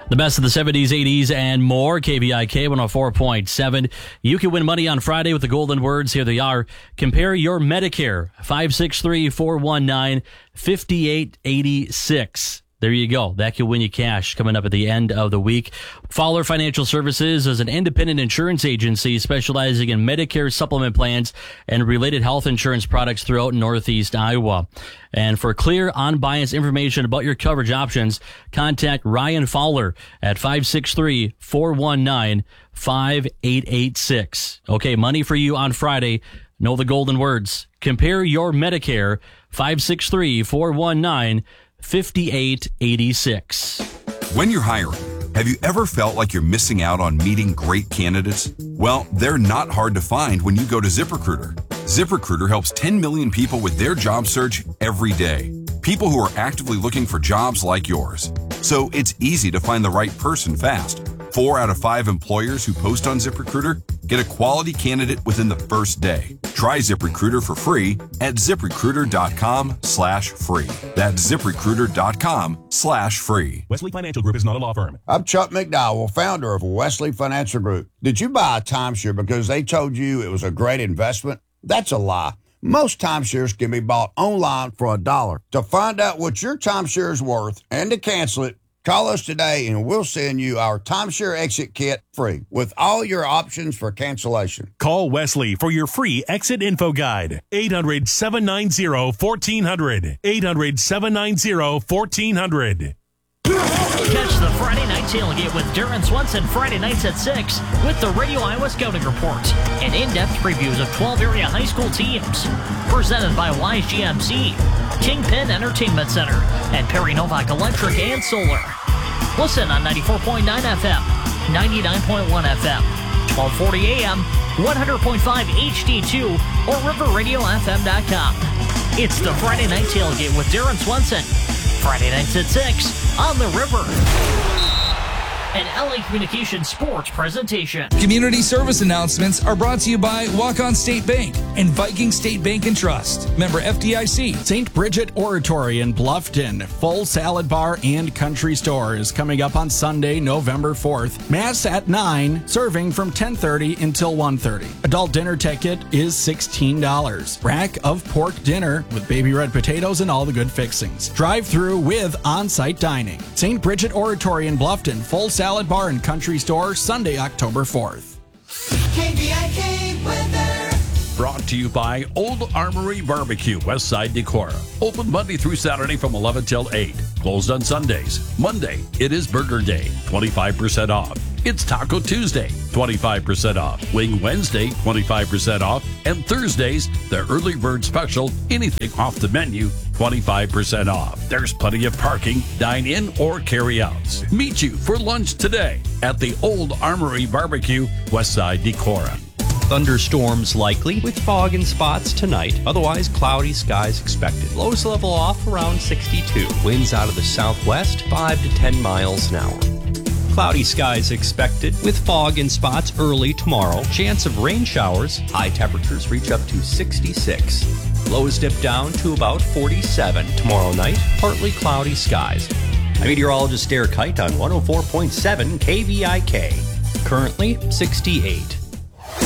The best of the 70s, 80s, and more. KVIK 104.7. You can win money on Friday with the golden words. Here they are. Compare your Medicare. 563-419-5886. There you go. That can win you cash coming up at the end of the week. Fowler Financial Services is an independent insurance agency specializing in Medicare supplement plans and related health insurance products throughout Northeast Iowa. And for clear, unbiased information about your coverage options, contact Ryan Fowler at 563-419-5886. Okay, money for you on Friday. Know the golden words. Compare your Medicare. 563-419-5886. 5886. When you're hiring, have you ever felt like you're missing out on meeting great candidates? Well, they're not hard to find when you go to ZipRecruiter. ZipRecruiter helps 10 million people with their job search every day. People who are actively looking for jobs like yours. So it's easy to find the right person fast. 4 out of 5 employers who post on ZipRecruiter get a quality candidate within the first day. Try ZipRecruiter for free at ZipRecruiter.com/free. That's ZipRecruiter.com/free. Wesley Financial Group is not a law firm. I'm Chuck McDowell, founder of Wesley Financial Group. Did you buy a timeshare because they told you it was a great investment? That's a lie. Most timeshares can be bought online for $1. To find out what your timeshare is worth and to cancel it, call us today and we'll send you our timeshare exit kit free with all your options for cancellation. Call Wesley for your free exit info guide. 800-790-1400. 800-790-1400. Catch the Friday Night Tailgate with Darren Swenson Friday nights at 6 with the Radio Iowa Scouting Report and in-depth previews of 12 area high school teams. Presented by Wise GMC, Kingpin Entertainment Center, and Perry Novak Electric and Solar. Listen on 94.9 FM, 99.1 FM, 1240 AM, 100.5 HD2, or riverradiofm.com. It's the Friday Night Tailgate with Darren Swenson. Friday nights at 6 on the River. An LA Communications Sports presentation. Community service announcements are brought to you by Walk-On State Bank and Viking State Bank and Trust. Member FDIC. St. Bridget Oratory in Bluffton. Full salad bar and country store is coming up on Sunday, November 4th. Mass at 9, serving from 10:30 until 1:30. Adult dinner ticket is $16. Rack of pork dinner with baby red potatoes and all the good fixings. Drive-through with on-site dining. St. Bridget Oratory in Bluffton. Full salad bar and country store, Sunday, October 4th. KVIK weather. Brought to you by Old Armory Barbecue, Westside Decorah. Open Monday through Saturday from 11 till 8. Closed on Sundays. Monday, it is Burger Day, 25% off. It's Taco Tuesday, 25% off. Wing Wednesday, 25% off. And Thursdays, the early bird special, anything off the menu, 25% off. There's plenty of parking, dine-in, or carry-outs. Meet you for lunch today at the Old Armory Barbecue, Westside Decorah. Thunderstorms likely with fog and spots tonight. Otherwise, cloudy skies expected. Lows level off around 62. Winds out of the southwest, 5 to 10 miles an hour. Cloudy skies expected with fog and spots early tomorrow. Chance of rain showers. High temperatures reach up to 66. Lows dip down to about 47 tomorrow night. Partly cloudy skies. I'm meteorologist Derek Height on 104.7 KVIK. Currently 68.